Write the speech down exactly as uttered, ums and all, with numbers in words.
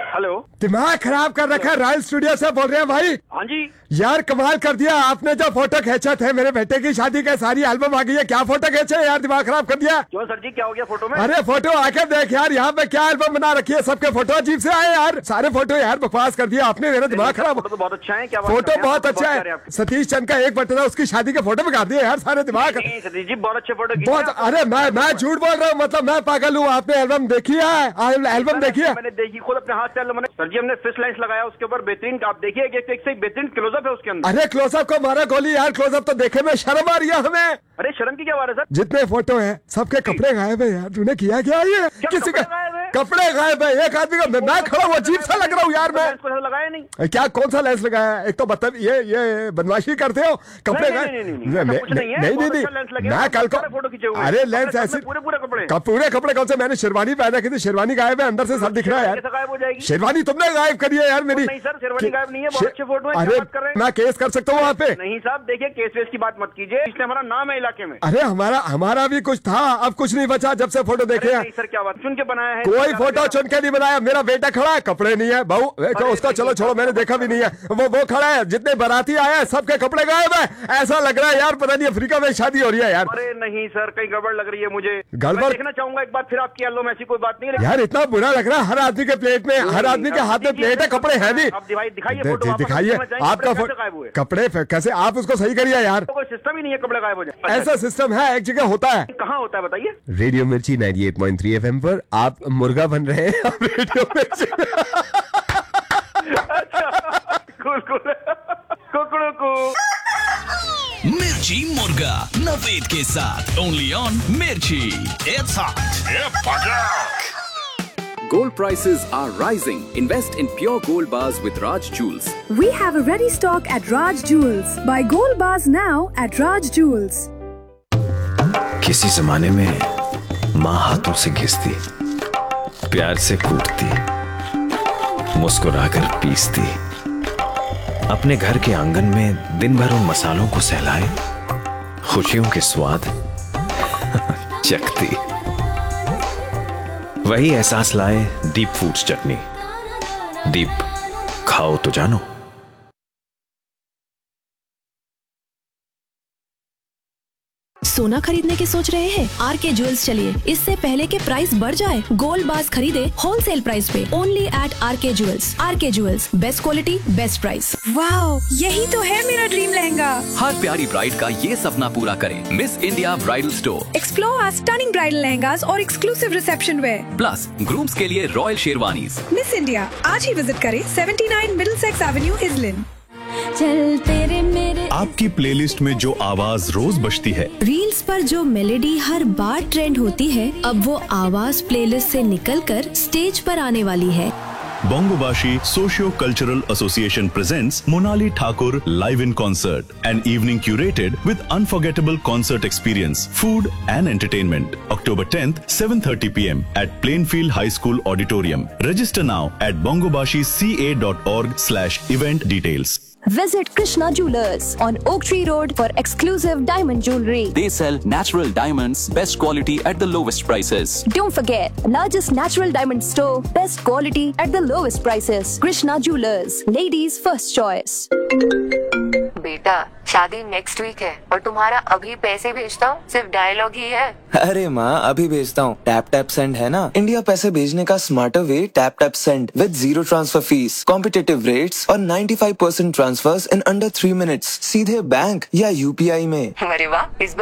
Hello, दिमाग खराब कर रखा है। रॉयल स्टूडियो से बोल रहे हैं भाई। हाँ जी। यार कमाल कर दिया आपने, जो फोटो खींचे थे मेरे बेटे की शादी के, सारी एल्बम आ गई है। क्या फोटो खींचे यार, दिमाग खराब कर दिया। क्यों सर जी, क्या हो गया फोटो में? अरे फोटो आके देख यार, यहाँ पे क्या एल्बम बना रखी है, सबके फोटो अजीब से आए यार, सारे फोटो यार बकवास कर दिया आपने, मेरा दिमाग खराब। फोटो तो बहुत अच्छा है। क्या फोटो बहुत अच्छा है। सतीश चंद का एक बटन है, उसकी शादी के फोटो दिखा दिए यार, सारे दिमाग। सतीश जी बहुत अच्छे फोटो। बहुत। अरे मैं मैं झूठ बोल रहा हूँ, मतलब मैं पागल हूँ। आपने एल्बम देखी है? एल्बम देखी है? मैंने देखी खुद अपने हाथ से। सर जी हमने फिश लाइन्स लगाया उसके ऊपर, बेहतरीन। आप देखिए एक एक से बेहतरीन क्लोजअप है उसके अंदर। अरे क्लोजअप को मारा गोली यार, क्लोजअप तो देखे में शर्म आ रही है हमें। अरे शर्म की क्या बात है सर? जितने फोटो है सबके कपड़े गायब है यार, तूने किया क्या ये? किसी का कपड़े गायब है, एक आदमी का। मैं खड़ा हूँ, अजीब सा लग रहा हूँ यार। मैं लगाया नहीं। क्या कौन सा लेंस लगाया? एक तो मतलब ये ये बदमाशी करते हो, कपड़े गायब। नहीं नहीं नहीं, मैं कल को अरे लेंस ऐसे पूरे पूरे कपड़े पूरे कपड़े कौन से? मैंने शेरवानी पहना की थी, शेरवानी गायब है, अंदर से सब दिख रहा है यार। गायब हो जाएगी शेरवानी तुमने गायब करी है यार मेरी। नहीं सर, शेरवानी गायब नहीं है, बहुत अच्छे फोटो है। अरे मैं केस कर सकता हूँ वहाँ पे? नहीं साहब देखिए, केस वेस की बात मत कीजिए, इसलिए हमारा नाम है इलाके में। अरे हमारा हमारा भी कुछ था, अब कुछ नहीं बचा जब से फोटो देखे हैं। सर क्या बात, चुन के बनाया है? कोई फोटो चुन के नहीं बनाया। मेरा बेटा खड़ा है, कपड़े नहीं है बहू, उसका चलो छोड़ो, मैंने देखा भी नहीं है। वो वो खड़ा है, जितने बाराती आए हैं सबके कपड़े गायब है। ऐसा लग रहा है यार पता नहीं अफ्रीका में शादी हो रही है यार। अरे नहीं सर, कहीं गड़बड़ लग रही है मुझे। गड़बड़ देखना चाहूंगा एक बार फिर आपकी एल्बम, ऐसी कोई बात नहीं है यार। इतना बुरा लग रहा है, हर आदमी के प्लेट में, हर आदमी के हाथ में प्लेट है, कपड़े है नहीं। दिखाइए आपका कपड़े कैसे, आप उसको सही करिए यार। कोई सिस्टम ही नहीं है कपड़े गायब हो जाए। ऐसा सिस्टम है, एक जगह होता है। कहाँ होता है बताइए? रेडियो मिर्ची अट्ठानवे पॉइंट तीन एफएम पर आप मुर्गा बन रहे हैं। आप रेडियो मिर्ची कूल कूल कुकड़ू कू मिर्ची मुर्गा नवेद के साथ ओनली ऑन मिर्ची। It's hot. Gold prices are rising. Invest in pure gold bars with Raj Jewels. We have a ready stock at Raj Jewels. Buy gold bars now at Raj Jewels. किसी जमाने में माँ हाथों से घिसती, प्यार से कूटती, मुस्कुराकर पीसती, अपने घर के आंगन में दिन भर उन मसालों को सहलाए, खुशियों के स्वाद चखती। वही एहसास लाए दीप फूड्स चटनी। दीप, खाओ तो जानो। सोना खरीदने की सोच रहे हैं? आर के ज्वेल्स चलिए, इससे पहले के प्राइस बढ़ जाए। गोल्ड बार्स खरीदे होलसेल प्राइस पे, ओनली एट आर के ज्वेल्स। आर के jewels, best quality best price. Wow, यही तो है मेरा ड्रीम लहंगा। हर प्यारी ब्राइड का ये सपना पूरा करें। Miss India bridal store. Explore our stunning bridal lehengas और exclusive reception where. Plus grooms के लिए रॉयल शेरवानीज। मिस इंडिया आज ही विजिट करें, उन्यासी मिडिलसेक्स एवेन्यू, इजलिन। चल तेरे मेरे आपकी प्लेलिस्ट में जो आवाज रोज बजती है, रील्स पर जो मेलोडी हर बार ट्रेंड होती है, अब वो आवाज प्लेलिस्ट से निकलकर स्टेज पर आने वाली है। Bongobashi Socio-Cultural Association presents Monali Thakur live in concert, an evening curated with unforgettable concert experience, food and entertainment. October tenth, seven thirty p m at Plainfield High School Auditorium. Register now at bongobashi c a dot org slash event details. Visit Krishna Jewelers on Oak Tree Road for exclusive diamond jewelry. They sell natural diamonds, best quality at the lowest prices. Don't forget, largest natural diamond store, best quality at the lowest prices. Krishna Jewelers, ladies' first choice. बेटा शादी next week है और तुम्हारा अभी पैसे भेजता हूँ सिर्फ डायलॉग ही है। अरे माँ अभी भेजता हूँ। टैप टैप सेंड है ना, इंडिया पैसे भेजने का smarter way. Tap tap send with zero transfer fees, competitive rates और ninety-five percent transverse in under three minutes सीधे बैंक या यूपीआई में। अरे वाह, इस